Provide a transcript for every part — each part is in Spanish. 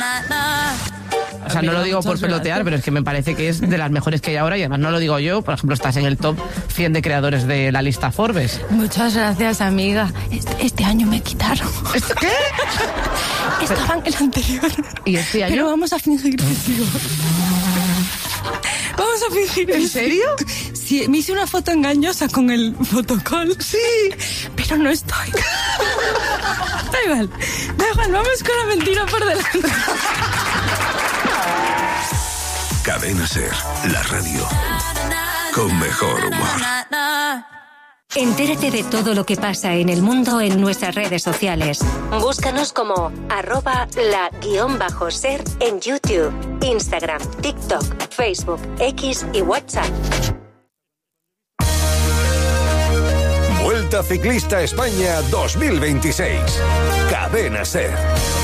O sea, no lo digo por pelotear, pero es que me parece que es de las mejores que hay ahora y además no lo digo yo. Por ejemplo, estás en el top 100 de creadores de la lista Forbes. Muchas gracias, amiga. Este año me quitaron. ¿Esto qué? Estaba en el anterior. ¿Y este año? Pero vamos a fingir que sigo. Vamos a fingir. ¿En serio? Sí, me hice una foto engañosa con el fotocall. Sí. Pero no estoy. Da igual, vamos con la mentira por delante. Cadena Ser, la radio con mejor humor. Entérate de todo lo que pasa en el mundo en nuestras redes sociales. Búscanos como @la_ser en YouTube, Instagram, TikTok, Facebook, X y WhatsApp. Vuelta Ciclista España 2026. Cadena Ser.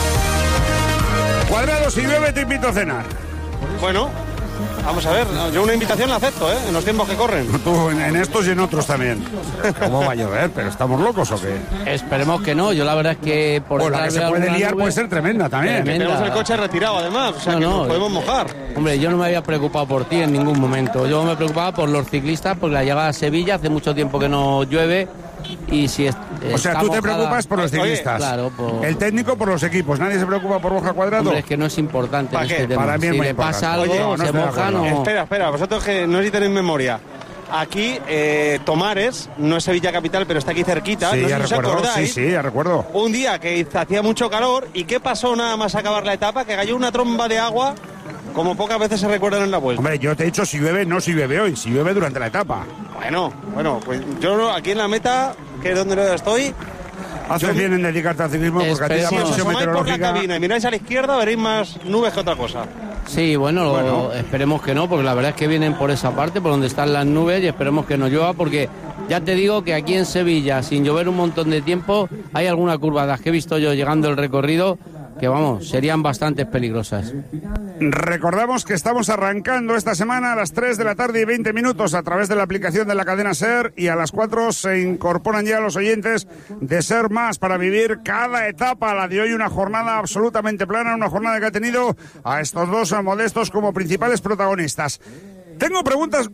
Cuadrado, si llueve te invito a cenar. Bueno, vamos a ver, yo una invitación la acepto, en los tiempos que corren. Tú en estos y en otros también. ¿Cómo va a llover? ¿Pero estamos locos o qué? Esperemos que no, yo la verdad es que... la que se puede liar puede ser tremenda también. Tenemos el coche retirado además, o sea que nos podemos mojar. Hombre, yo no me había preocupado por ti en ningún momento. Yo me preocupaba por los ciclistas, porque la llegada a Sevilla hace mucho tiempo que no llueve. Y si o sea, tú te preocupas por los ciclistas. Claro, el técnico por los equipos. Nadie se preocupa por Borja Cuadrado. Hombre, es que no es importante en este tema. Para mí es si muy le importante. pasa algo, se moja, no. Espera, vosotros que no sé si tenéis memoria. Aquí, Tomares, no es Sevilla capital, pero está aquí cerquita. Sí, no sé ya si recuerdo, os acordáis. sí, ya recuerdo. Un día que hacía mucho calor, ¿y qué pasó nada más acabar la etapa? Que cayó una tromba de agua, como pocas veces se recuerdan en la vuelta. Hombre, yo te he dicho si llueve, no si llueve hoy, si llueve durante la etapa. Bueno, pues yo aquí en la meta, que es donde estoy... Haces bien en dedicarte al ciclismo porque a ti la si os presión asomáis por la meteorológica... cabina y miráis a la izquierda, veréis más nubes que otra cosa. Sí, bueno, esperemos que no, porque la verdad es que vienen por esa parte, por donde están las nubes, y esperemos que no llueva, porque ya te digo que aquí en Sevilla, sin llover un montón de tiempo, hay alguna curva de las que he visto yo llegando el recorrido que, vamos, serían bastante peligrosas. Recordamos que estamos arrancando esta semana a las 3 de la tarde y 20 minutos a través de la aplicación de la cadena SER, y a las 4 se incorporan ya los oyentes de SER Más para vivir cada etapa. La de hoy, una jornada absolutamente plana, una jornada que ha tenido a estos dos modestos como principales protagonistas. Tengo preguntas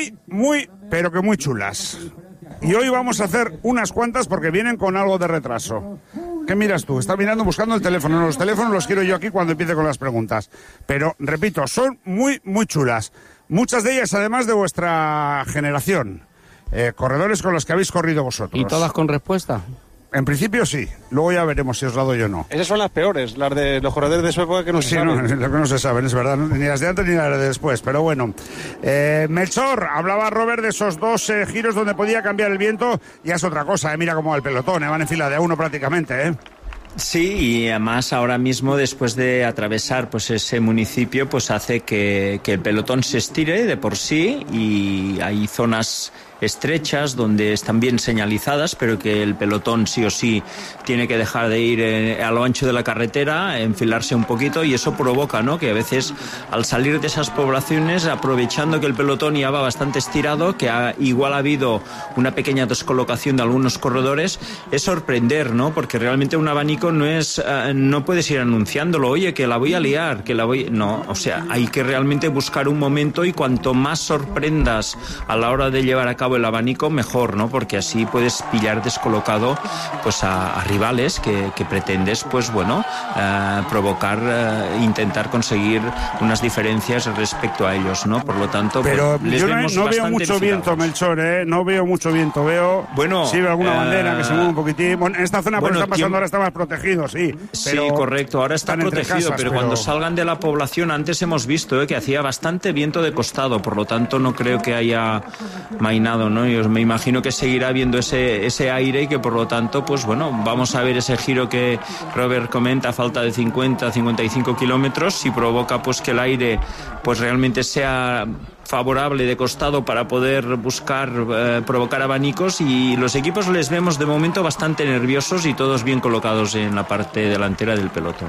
pero que muy chulas. Y hoy vamos a hacer unas cuantas porque vienen con algo de retraso. ¿Qué miras tú? Está mirando, buscando el teléfono. Los teléfonos los quiero yo aquí cuando empiece con las preguntas. Pero, repito, son muy chulas. Muchas de ellas, además, de vuestra generación. Corredores con los que habéis corrido vosotros. ¿Y todas con respuesta? En principio sí. Luego ya veremos si os la doy o no. Esas son las peores, las de los corredores de su época que no se saben. No, lo que no se saben, es verdad. Ni las de antes ni las de después. Pero bueno. Melchor, hablaba Robert de esos dos giros donde podía cambiar el viento. Y es otra cosa, mira cómo va el pelotón, van en fila de uno prácticamente, Sí, y además ahora mismo, después de atravesar pues ese municipio, pues hace que el pelotón se estire de por sí, y hay zonas estrechas donde están bien señalizadas, pero que el pelotón sí o sí tiene que dejar de ir a lo ancho de la carretera, enfilarse un poquito, y eso provoca, ¿no?, que a veces al salir de esas poblaciones, aprovechando que el pelotón ya va bastante estirado, que igual ha habido una pequeña descolocación de algunos corredores, es sorprender, ¿no?, porque realmente un abanico no puedes ir anunciándolo, oye, que la voy a liar, no, o sea, hay que realmente buscar un momento, y cuanto más sorprendas a la hora de llevar a cabo el abanico, mejor, ¿no? Porque así puedes pillar descolocado pues a rivales que pretendes, pues bueno, provocar, intentar conseguir unas diferencias respecto a ellos, ¿no? Por lo tanto, pero pues, yo no veo mucho viento, Melchor, no veo mucho viento, veo sí veo alguna bandera que se mueve un poquitín. Bueno, en esta zona por está pasando ahora está más protegido, sí. Sí, correcto, ahora está protegido, pero cuando salgan de la población, antes hemos visto que hacía bastante viento de costado, por lo tanto no creo que haya mainado, ¿no? Yo me imagino que seguirá viendo ese aire, y que por lo tanto, pues bueno, vamos a ver ese giro que Robert comenta, a falta de 50-55 kilómetros, si provoca pues que el aire pues realmente sea favorable de costado para poder buscar provocar abanicos, y los equipos les vemos de momento bastante nerviosos y todos bien colocados en la parte delantera del pelotón.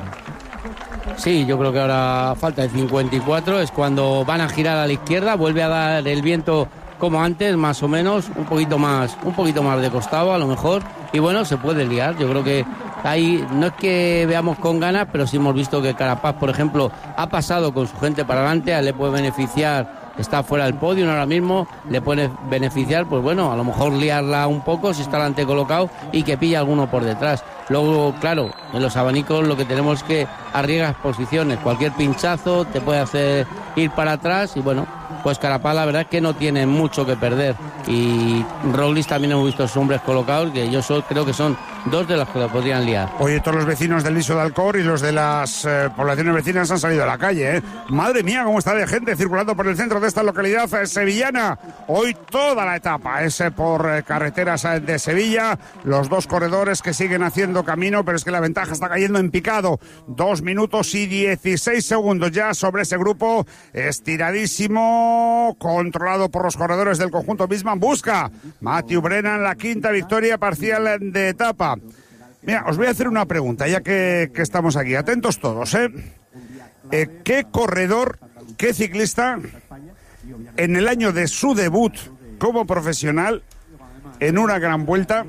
Sí, yo creo que ahora falta de 54, es cuando van a girar a la izquierda, vuelve a dar el viento como antes, más o menos, un poquito más de costado a lo mejor, y bueno, se puede liar. Yo creo que ahí no es que veamos con ganas, pero sí hemos visto que Carapaz, por ejemplo, ha pasado con su gente para adelante, a él le puede beneficiar, está fuera del podio ahora mismo, le puede beneficiar, pues bueno, a lo mejor liarla un poco si está delante colocado y que pilla alguno por detrás. Luego, claro, en los abanicos lo que tenemos es que arriesgas posiciones, cualquier pinchazo te puede hacer ir para atrás y bueno, pues Carapaz la verdad es que no tiene mucho que perder, y Roglic también hemos visto hombres colocados que yo creo que son dos de los que lo podrían liar. Oye, todos los vecinos del Liso de Alcor y los de las poblaciones vecinas han salido a la calle, ¿eh? Madre mía, cómo está de gente circulando por el centro de esta localidad sevillana. Hoy toda la etapa es por carreteras de Sevilla, los dos corredores que siguen haciendo camino, pero es que la ventaja está cayendo en picado. 2 minutos y 16 segundos ya sobre ese grupo estiradísimo, controlado por los corredores del conjunto Bisman. Busca Matthew Brennan la quinta victoria parcial de etapa. Mira, os voy a hacer una pregunta, ya que estamos aquí. Atentos todos, ¿eh? ¿Qué corredor, qué ciclista, en el año de su debut como profesional en una gran vuelta,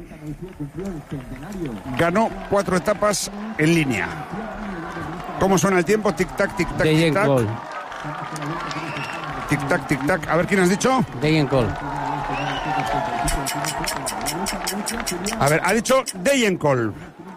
ganó 4 etapas en línea? ¿Cómo suena el tiempo? Tic-tac, tic-tac, tic-tac. Tic-tac, tic-tac. A ver, ¿quién has dicho? Degenkolb. A ver, ha dicho Degenkolb.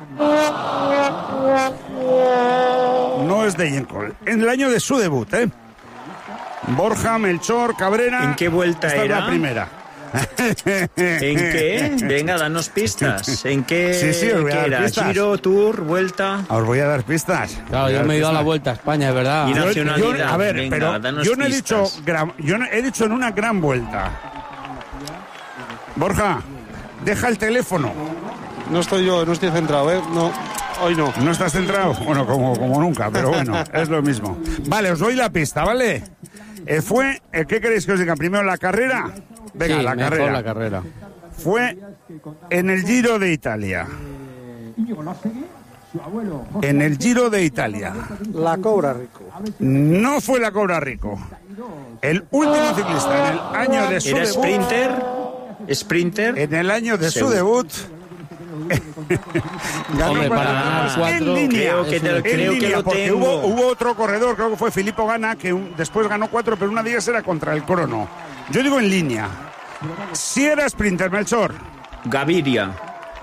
No es Degenkolb. En el año de su debut, ¿eh? Borja, Melchor, Cabrera. ¿En qué vuelta esta era? Es la primera. ¿En qué? Venga, danos pistas. ¿En qué, Sí, os voy a dar era? pistas. ¿Giro, Tour, Vuelta? Os voy a dar pistas. Claro, yo me he ido a la Vuelta a España, es verdad. Y nacionalidad. A ver, Venga, pero danos yo no he pistas. dicho yo no he dicho en una gran vuelta. Borja, deja el teléfono. No estoy centrado, ¿eh? No, hoy no. ¿No estás centrado? Bueno, como nunca, pero bueno, es lo mismo. Vale, os doy la pista, ¿vale? ¿Qué queréis que os diga? Primero la carrera. Venga, sí, la carrera. Fue en el Giro de Italia. En el Giro de Italia. La Cobra Rico. No fue la Cobra Rico. El último ciclista en el año de su ¿Era debut. Sprinter? En el año de su Seguro. debut. Ganó Hombre, para ganar 4, en línea. creo que lo Porque tengo. hubo otro corredor, creo que fue Filippo Ganna, que después ganó 4, pero una de ellas era contra el crono. Yo digo en línea. Si era sprinter, Melchor. Gaviria.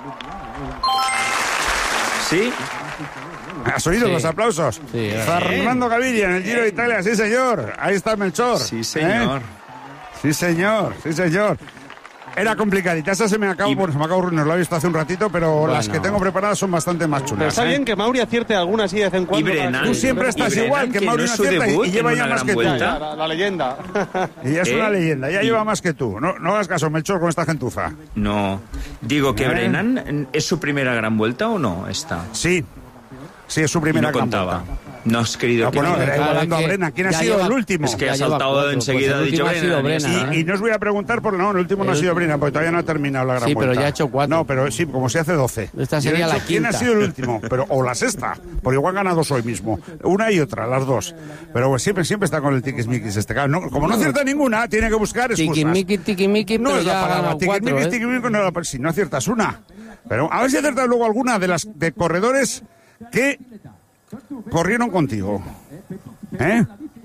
¿Sí? ¿Has oído Sí. los aplausos? Sí, Fernando Gaviria en el Giro de Italia, sí señor. Ahí está Melchor. Sí, señor. Sí señor. Era complicadita, esa se me acabó, nos lo he visto hace un ratito, pero las que tengo preparadas son bastante más chulas. Pero está bien que Mauri acierte alguna así de vez en cuando. Y Brennan. Tú siempre estás Y igual, Brennan, que que Mauri no no es su acierta debut y lleva en ya una más gran que tú. vuelta. La leyenda. Y ya es una leyenda, ya lleva más que tú. No hagas caso, Melchor, con esta gentuza. No. Digo que Brennan, ¿es su primera gran vuelta o no? Esta. Sí, es su Y primera no gran contaba. vuelta. No has querido No, que bueno, no. era igualando a Brennan. ¿Quién ha ya sido lleva- el último? Es que Ya ha lleva saltado 4, enseguida, pues el ha dicho último ha sido Brennan. Brennan, Y no os voy a preguntar porque no, el último no ha sido Brennan, porque todavía no ha terminado la gran Sí, vuelta. pero ya ha hecho 4. No, pero sí, como se hace 12. Esta Yo he sería dicho la quién ha quinta. sido el último, o la sexta, porque igual gana 2 hoy mismo. Una y otra, las dos. Pero pues, siempre está con el tiquismiquis este cabrón. No, como no acierta ninguna, tiene que buscar excusas. Tiquimiqui, No pero es la ya ha palabra. ganado 4, Tiquismiquis, no, si no aciertas una. Pero a ver si aciertas luego alguna de las de corredores que corrieron contigo. ¿Eh?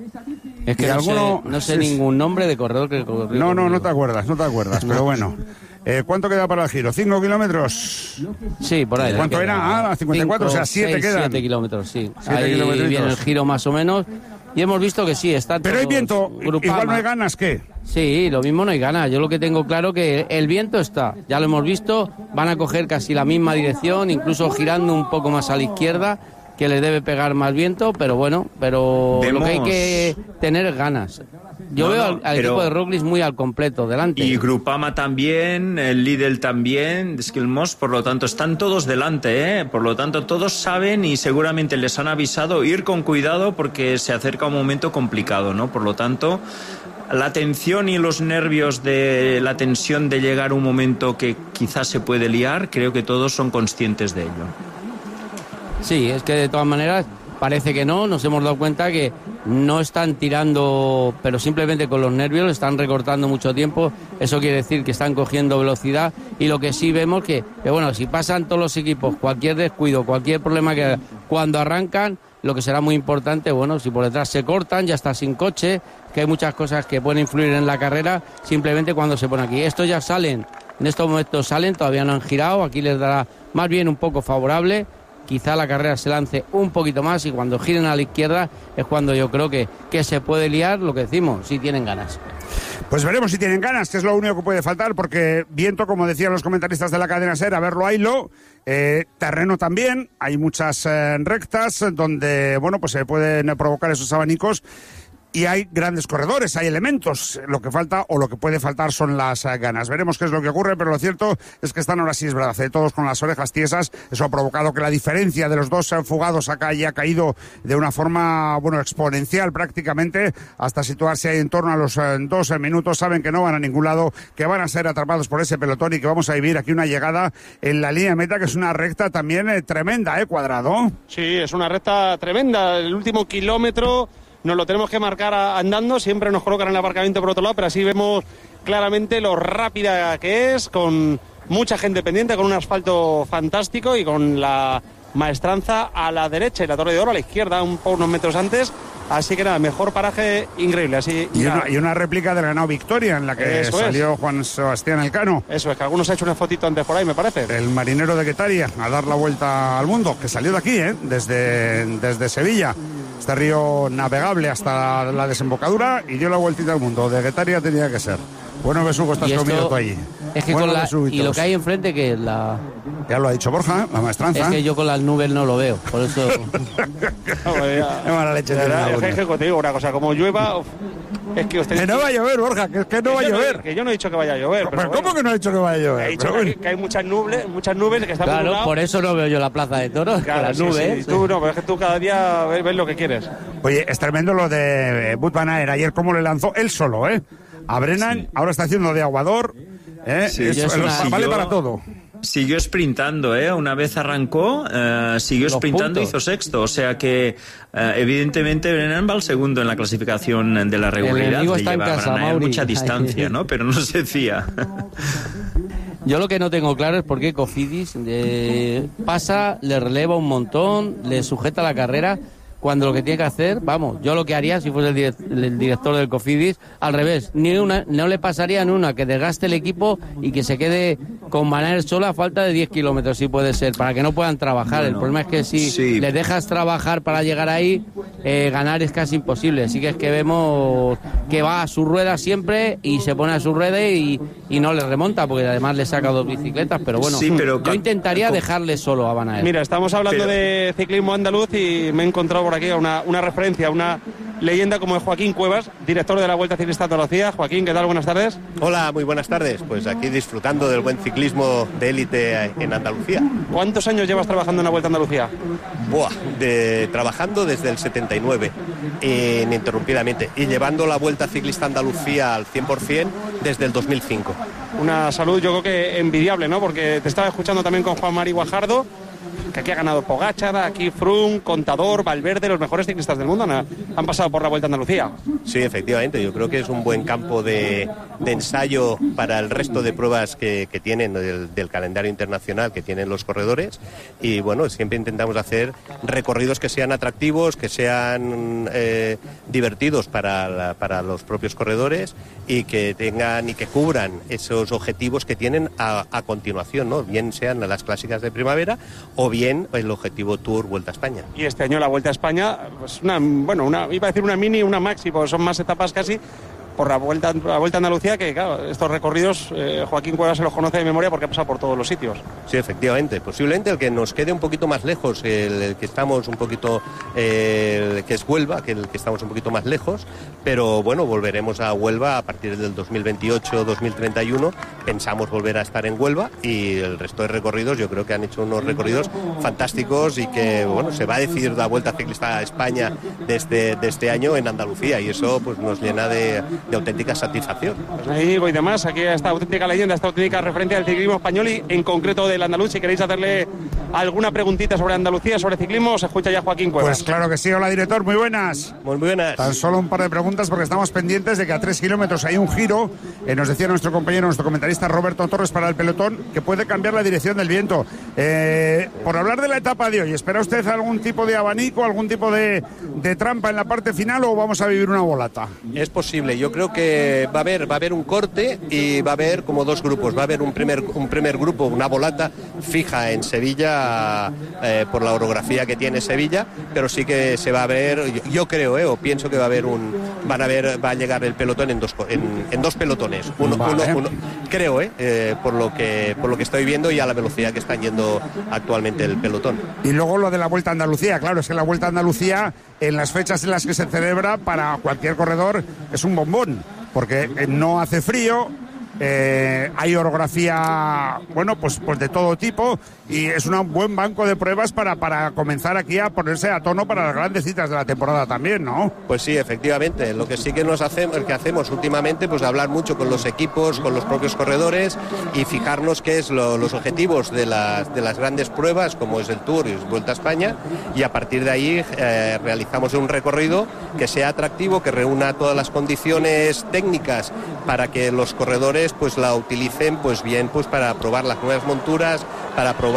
Es que Y alguno- no sé ningún nombre de corredor que corrió No conmigo. te acuerdas, pero bueno. ¿Cuánto queda para el Giro? ¿5 kilómetros? Sí, por ahí. ¿Cuánto era? 54, o sea, 7 quedan. 7 kilómetros, sí. 7 Ahí kilometritos. viene el Giro más o menos. Y hemos visto que sí, está Pero hay todos viento, Grupama. igual no hay ganas, ¿qué? Sí, lo mismo no hay ganas. Yo lo que tengo claro que el viento está. Ya lo hemos visto, van a coger casi la misma dirección, incluso girando un poco más a la izquierda, que les debe pegar más viento, pero bueno, lo que hay que tener es ganas. Yo veo al pero- equipo de Roglic muy al completo, delante. Y Grupama también, el Lidl también, Skilmos, por lo tanto están todos delante, ¿eh? Por lo tanto todos saben y seguramente les han avisado ir con cuidado porque se acerca un momento complicado, ¿no? Por lo tanto, la tensión y los nervios de la tensión de llegar a un momento que quizás se puede liar, creo que todos son conscientes de ello. Sí, es que de todas maneras parece que no, nos hemos dado cuenta que no están tirando, pero simplemente con los nervios, están recortando mucho tiempo, eso quiere decir que están cogiendo velocidad, y lo que sí vemos que bueno, si pasan todos los equipos, cualquier descuido, cualquier problema que cuando arrancan, lo que será muy importante, bueno, si por detrás se cortan, ya está sin coche, que hay muchas cosas que pueden influir en la carrera, simplemente cuando se pone aquí. Estos ya salen, en estos momentos salen, todavía no han girado, aquí les dará más bien un poco favorable, quizá la carrera se lance un poquito más y cuando giren a la izquierda es cuando yo creo que se puede liar, lo que decimos, si tienen ganas. Pues veremos si tienen ganas, que es lo único que puede faltar, porque viento, como decían los comentaristas de la cadena SER, a verlo haylo, terreno también, hay muchas rectas donde, bueno, pues se pueden provocar esos abanicos. Y hay grandes corredores, hay elementos. Lo que falta o lo que puede faltar son las ganas. Veremos qué es lo que ocurre, pero lo cierto es que están ahora sí, es verdad, todos con las orejas tiesas. Eso ha provocado que la diferencia de los dos fugados acá haya caído de una forma, bueno, exponencial prácticamente, hasta situarse ahí en torno a los 2 minutos. Saben que no van a ningún lado, que van a ser atrapados por ese pelotón y que vamos a vivir aquí una llegada en la línea de meta, que es una recta también tremenda, Cuadrado. Sí, es una recta tremenda. El último kilómetro nos lo tenemos que marcar andando, siempre nos colocan en el aparcamiento por otro lado, pero así vemos claramente lo rápida que es, con mucha gente pendiente, con un asfalto fantástico y con la maestranza a la derecha y la Torre de Oro a la izquierda, unos metros antes. Así que nada, mejor paraje increíble. Así, y una réplica del ganado Victoria, en la que salió Juan Sebastián Elcano. Eso es, que algunos ha hecho una fotito antes por ahí, me parece. El marinero de Guetaria, a dar la vuelta al mundo, que salió de aquí, desde Sevilla. Este río navegable hasta la desembocadura, y dio la vueltita al mundo. De Guetaria tenía que ser. Bueno, Besugo, estás comiendo tú allí. Es que bueno, y lo que hay enfrente, que la... Ya lo ha dicho Borja, la maestranza. Es que yo con las nubes no lo veo, por eso... Qué mala leche. Es que te digo una cosa, como llueva... Es que no va a llover, Borja, que no va a llover. Que yo no he dicho que vaya a llover. Pero ¿cómo bueno, que no he dicho que vaya a llover? He dicho que hay muchas nubes que están... Claro, por eso no veo yo la plaza de toros, claro, con las nubes. Sí. Tú no, pero es que tú cada día ves lo que quieres. Oye, es tremendo lo de Wout van Aert ayer, cómo le lanzó él solo, a Brennan, sí. Ahora está haciendo de aguador, vale para todo. Siguió sprintando, una vez arrancó, siguió sprintando y hizo sexto. O sea que, evidentemente, Brennan va al segundo en la clasificación de la regularidad. Le lleva a Mauri mucha distancia, ¿no? Pero no se fía. Yo lo que no tengo claro es por qué Cofidis pasa, le releva un montón, le sujeta la carrera, cuando lo que tiene que hacer, vamos, yo lo que haría si fuese el director del Cofidis, al revés, no le pasaría ni una que desgaste el equipo y que se quede con Van Aert solo a falta de 10 kilómetros, si puede ser, para que no puedan trabajar. Bueno, el problema es que si le dejas trabajar para llegar ahí, ganar es casi imposible. Así que es que vemos que va a su rueda siempre y se pone a su rueda y no le remonta, porque además le saca 2 bicicletas, pero bueno, yo intentaría dejarle solo a Van Aert. Mira, estamos hablando de ciclismo andaluz y me he encontrado por aquí una referencia, una leyenda como es Joaquín Cuevas, director de la Vuelta Ciclista Andalucía. Joaquín, ¿qué tal? Buenas tardes. Hola, muy buenas tardes. Pues aquí disfrutando del buen ciclismo de élite en Andalucía. ¿Cuántos años llevas trabajando en la Vuelta a Andalucía? Trabajando desde el 79, ininterrumpidamente, y llevando la Vuelta Ciclista Andalucía al 100% desde el 2005. Una salud, yo creo que envidiable, ¿no? Porque te estaba escuchando también con Juan Mari Guajardo, que aquí ha ganado Pogačar, aquí Froome, Contador, Valverde, los mejores ciclistas del mundo han pasado por la Vuelta a Andalucía. Sí, efectivamente, yo creo que es un buen campo de ensayo para el resto de pruebas que tienen del calendario internacional que tienen los corredores, y bueno, siempre intentamos hacer recorridos que sean atractivos, que sean divertidos para los propios corredores y que tengan y que cubran esos objetivos que tienen a continuación, ¿no? Bien sean las clásicas de primavera o bien el objetivo Tour Vuelta a España. Y este año la Vuelta a España, pues iba a decir una mini, una maxi, porque son más etapas casi, por la Vuelta a Andalucía, que claro, estos recorridos Joaquín Cuevas se los conoce de memoria porque ha pasado por todos los sitios. Sí, efectivamente, posiblemente el que nos quede un poquito más lejos, el que estamos un poquito, que es Huelva, que el que estamos un poquito más lejos, pero bueno, volveremos a Huelva a partir del 2028-2031, pensamos volver a estar en Huelva, y el resto de recorridos yo creo que han hecho unos recorridos fantásticos y que bueno, se va a decidir la Vuelta Ciclista a España de este año en Andalucía, y eso pues nos llena de auténtica satisfacción. Pues ahí digo, y demás, aquí esta auténtica leyenda, esta auténtica referencia del ciclismo español y en concreto del andaluz. Si queréis hacerle alguna preguntita sobre Andalucía, sobre ciclismo, se escucha ya Joaquín Cuevas. Pues claro que sí. Hola, director, muy buenas. Muy buenas. Tan solo un par de preguntas porque estamos pendientes de que a 3 kilómetros hay un giro, nos decía nuestro compañero, nuestro comentarista Roberto Torres para el pelotón, que puede cambiar la dirección del viento. Por hablar de la etapa de hoy, ¿espera usted algún tipo de abanico, algún tipo de trampa en la parte final o vamos a vivir una volata? Es posible, yo creo que va a haber un corte y va a haber como dos grupos. Va a haber un primer grupo, una volata fija en Sevilla por la orografía que tiene Sevilla, pero sí que se va a ver, yo creo, o pienso que va a llegar el pelotón en dos pelotones. Uno, creo, por lo que estoy viendo y a la velocidad que están yendo actualmente el pelotón. Y luego lo de la Vuelta a Andalucía, claro, es que la Vuelta a Andalucía en las fechas en las que se celebra para cualquier corredor es un bombón, porque no hace frío, hay orografía, bueno, pues de todo tipo y es un buen banco de pruebas para comenzar aquí a ponerse a tono para las grandes citas de la temporada también, ¿no? Pues sí, efectivamente, lo que sí que hacemos últimamente, pues hablar mucho con los equipos, con los propios corredores y fijarnos qué es los objetivos de las grandes pruebas, como es el Tour y Vuelta a España, y a partir de ahí realizamos un recorrido que sea atractivo, que reúna todas las condiciones técnicas para que los corredores pues la utilicen pues bien pues para probar las nuevas monturas, para probar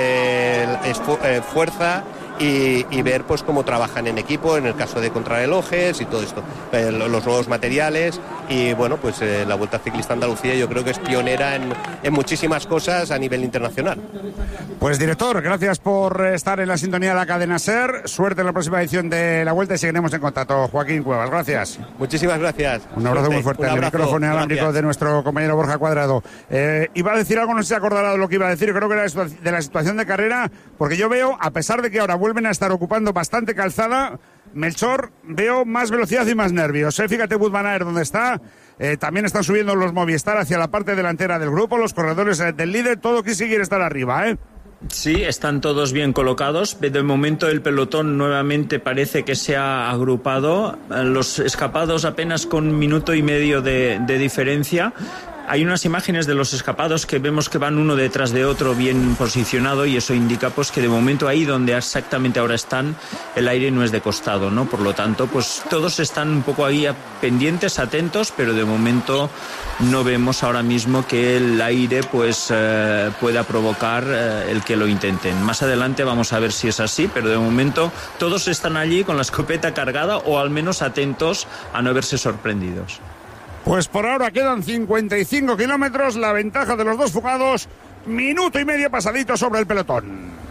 fuerza y ver pues cómo trabajan en equipo en el caso de contrarrelojes y todo esto, los nuevos materiales y bueno, pues la Vuelta Ciclista Andalucía yo creo que es pionera en muchísimas cosas a nivel internacional. Pues director, gracias por estar en la sintonía de la cadena SER, suerte en la próxima edición de la Vuelta y seguiremos en contacto. Joaquín Cuevas, gracias. Muchísimas gracias. Un abrazo muy fuerte. El micrófono inalámbrico de nuestro compañero Borja Cuadrado. Iba a decir algo, no sé si se acordará de lo que iba a decir, creo que era de la situación de carrera, porque yo veo, a pesar de que ahora vuelven a estar ocupando bastante calzada, Melchor, veo más velocidad y más nervios. Fíjate Wout van Aert donde está, también están subiendo los Movistar hacia la parte delantera del grupo, los corredores del líder, todo quiere estar arriba, Sí, están todos bien colocados. De momento el pelotón nuevamente parece que se ha agrupado. Los escapados apenas con 1 minuto y medio de diferencia. Hay unas imágenes de los escapados que vemos que van uno detrás de otro bien posicionado y eso indica pues que de momento ahí donde exactamente ahora están el aire no es de costado, ¿no? Por lo tanto, pues todos están un poco ahí pendientes, atentos, pero de momento no vemos ahora mismo que el aire pues pueda provocar el que lo intenten. Más adelante vamos a ver si es así, pero de momento todos están allí con la escopeta cargada o al menos atentos a no verse sorprendidos. Pues por ahora quedan 55 kilómetros, la ventaja de los dos fugados, 1 minuto y medio pasadito sobre el pelotón.